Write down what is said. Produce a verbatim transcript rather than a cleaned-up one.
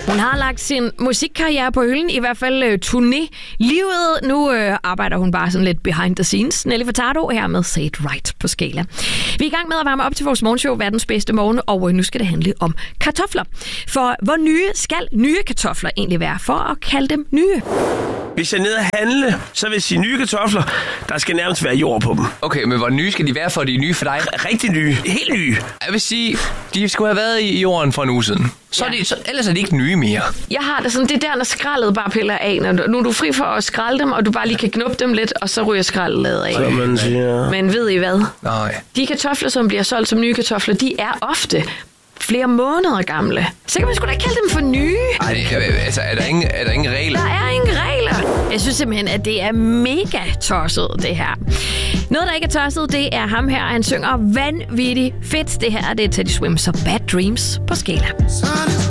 Hun har lagt sin musikkarriere på hylden, i hvert fald øh, turné-livet. Nu øh, arbejder hun bare sådan lidt behind the scenes. Nelly Furtado her med Say It Right på Skala. Vi er i gang med at varme op til vores morgenshow, verdens bedste morgen, og øh, nu skal det handle om kartofler. For hvor nye skal nye kartofler egentlig være, for at kalde dem nye? Hvis jeg er nede at handle, så vil jeg sige nye kartofler. Der skal nærmest være jord på dem. Okay, men hvor nye skal de være, for de er nye for dig? Rigtig nye. Helt nye. Jeg vil sige, de skulle have været i jorden for en uge siden. Så er de, så, ellers er de ikke nye mere. Jeg har det sådan, det der, når skraldet bare piller af. Når du, nu er du fri for at skralde dem, og du bare lige kan knuppe dem lidt, og så ryger skraldet af. Så man siger... Men ved I hvad? Nej. De kartofler, som bliver solgt som nye kartofler, de er ofte flere måneder gamle. Så kan man sgu da ikke kalde dem for nye. Ej, altså, er der ingen, er der ingen regler? Der er ingen regler. Jeg synes simpelthen, at det er mega tosset, det her. Noget, der ikke er tosset, det er ham her. Han synger vanvittigt fedt. Det her det er Teddy Swims og Bad Dreams på Skala.